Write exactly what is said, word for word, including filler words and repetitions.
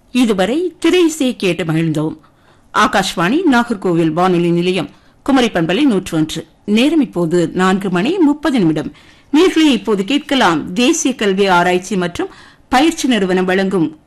இதுவரை திரையிசை கேட்டு மகிழ்ந்தோம். ஆகாஷ்வாணி நாகர்கோவில் வானொலி நிலையம் குமரி பண்பலை நூற்று ஒன்று. நேரம் இப்போது நான்கு மணி முப்பது நிமிடம். நேர்களை இப்போது கேட்கலாம். தேசிய கல்வி ஆராய்ச்சி மற்றும் பயிற்சி நிறுவனம் வழங்கும்